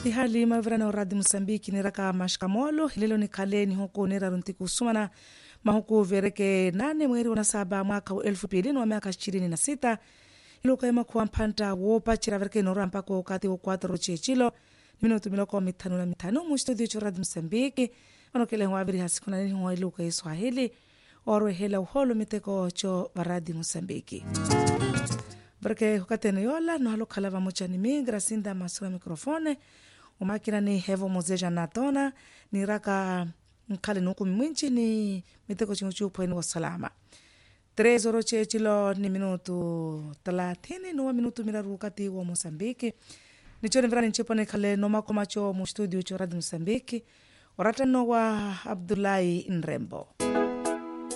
hali mavrana wa Radio Msambiki ni raka mashkamolo lilo ni kaleni huku nira runtiku sumana mahuku vereke 8 mweri wa 7 mwaka wa 2000 wa miaka 26 iluka ima kuwa mpanta wopa chira vereke nora mpako wakati wa 4 chechilo minutu miloko mitano na mitano mu studio cho Radio Msambiki wanokele huwabiri hasikuna nini huwa iluka Iswahili orwe hela uholo miteko cho Radio Msambiki Barke hukatene yola no halo kalava mochani mi grasinda masura mikrofone umakina ni hevo mozeja natona ni raka mkale nuku mwinchi ni miteko chinguchupo ni wasalama 3 oro chechilo ni minutu 30 nuwa minutu miraru kati wa Mosambiki ni choni vrani nchipo ni kale noma komacho mu studio cho Radio Msambiki waratano wa Abdullahi Nrembo